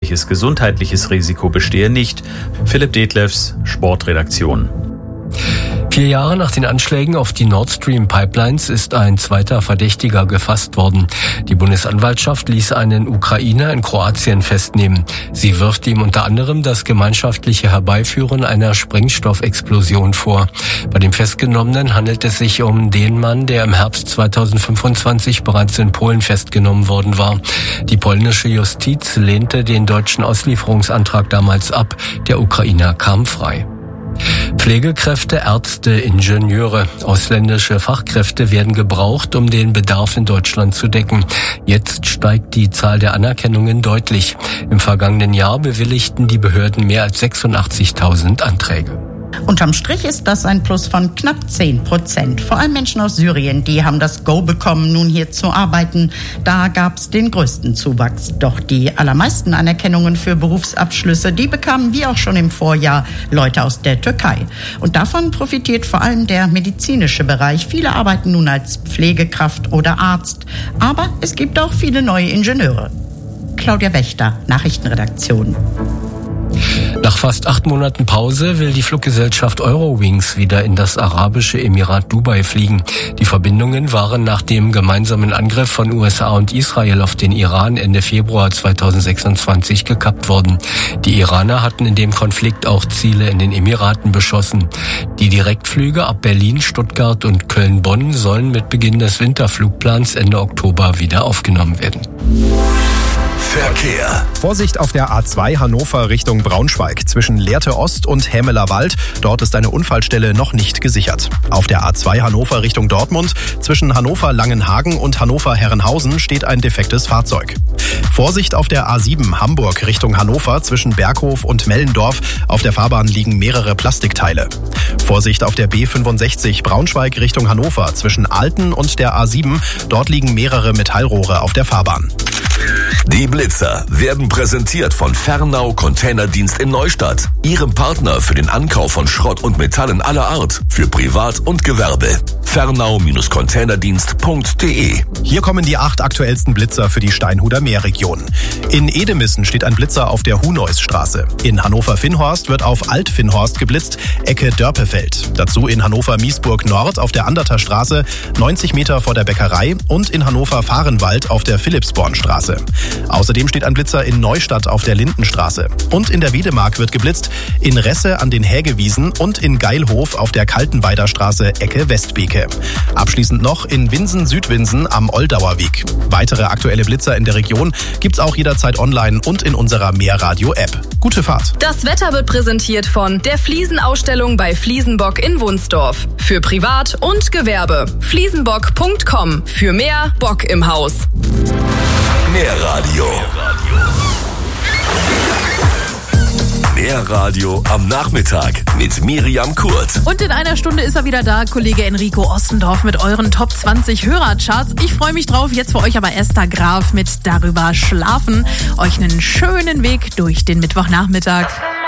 zusätzliches gesundheitliches Risiko bestehe nicht. Philipp Detlefs, Sportredaktion. 4 Jahre nach den Anschlägen auf die Nord Stream Pipelines ist ein zweiter Verdächtiger gefasst worden. Die Bundesanwaltschaft ließ einen Ukrainer in Kroatien festnehmen. Sie wirft ihm unter anderem das gemeinschaftliche Herbeiführen einer Sprengstoffexplosion vor. Bei dem Festgenommenen handelt es sich um den Mann, der im Herbst 2025 bereits in Polen festgenommen worden war. Die polnische Justiz lehnte den deutschen Auslieferungsantrag damals ab. Der Ukrainer kam frei. Pflegekräfte, Ärzte, Ingenieure, ausländische Fachkräfte werden gebraucht, um den Bedarf in Deutschland zu decken. Jetzt steigt die Zahl der Anerkennungen deutlich. Im vergangenen Jahr bewilligten die Behörden mehr als 86.000 Anträge. Unterm Strich ist das ein Plus von knapp 10%. Vor allem Menschen aus Syrien, die haben das Go bekommen, nun hier zu arbeiten. Da gab es den größten Zuwachs. Doch die allermeisten Anerkennungen für Berufsabschlüsse, die bekamen wie auch schon im Vorjahr Leute aus der Türkei. Und davon profitiert vor allem der medizinische Bereich. Viele arbeiten nun als Pflegekraft oder Arzt. Aber es gibt auch viele neue Ingenieure. Claudia Wächter, Nachrichtenredaktion. Nach fast 8 Monaten Pause will die Fluggesellschaft Eurowings wieder in das arabische Emirat Dubai fliegen. Die Verbindungen waren nach dem gemeinsamen Angriff von USA und Israel auf den Iran Ende Februar 2026 gekappt worden. Die Iraner hatten in dem Konflikt auch Ziele in den Emiraten beschossen. Die Direktflüge ab Berlin, Stuttgart und Köln-Bonn sollen mit Beginn des Winterflugplans Ende Oktober wieder aufgenommen werden. Verkehr. Vorsicht auf der A2 Hannover Richtung Braunschweig zwischen Lehrte Ost und Hämeler Wald. Dort ist eine Unfallstelle noch nicht gesichert. Auf der A2 Hannover Richtung Dortmund zwischen Hannover-Langenhagen und Hannover-Herrenhausen steht ein defektes Fahrzeug. Vorsicht auf der A7 Hamburg Richtung Hannover zwischen Berghof und Mellendorf. Auf der Fahrbahn liegen mehrere Plastikteile. Vorsicht auf der B65 Braunschweig Richtung Hannover zwischen Alten und der A7. Dort liegen mehrere Metallrohre auf der Fahrbahn. Die Blitzer werden präsentiert von Fernau Containerdienst in Neustadt, Ihrem Partner für den Ankauf von Schrott und Metallen aller Art, für Privat und Gewerbe. Fernau-Containerdienst.de. Hier kommen die 8 aktuellsten Blitzer für die Steinhuder Meerregion. In Edemissen steht ein Blitzer auf der Huneusstraße. In Hannover-Finnhorst wird auf Alt-Finnhorst geblitzt, Ecke Dörpefeld. Dazu in Hannover-Miesburg Nord auf der Anderter Straße, 90 Meter vor der Bäckerei und in Hannover-Fahrenwald auf der Philippsbornstraße. Außerdem steht ein Blitzer in Neustadt auf der Lindenstraße. Und in der Wiedemark wird geblitzt, in Resse an den Hägewiesen und in Geilhof auf der Kaltenweider Straße Ecke Westbeke. Abschließend noch in Winsen-Südwinsen am Oldauerweg. Weitere aktuelle Blitzer in der Region gibt's auch jederzeit online und in unserer Mehrradio-App. Gute Fahrt. Das Wetter wird präsentiert von der Fliesenausstellung bei Fliesenbock in Wunsdorf. Für Privat und Gewerbe. Fliesenbock.com. Für mehr Bock im Haus. Mehrradio. Mehrradio am Nachmittag mit Miriam Kurt. Und in einer Stunde ist er wieder da, Kollege Enrico Ostendorf mit euren Top 20 Hörercharts. Ich freue mich drauf. Jetzt für euch aber Esther Graf mit Darüber schlafen. Euch einen schönen Weg durch den Mittwochnachmittag.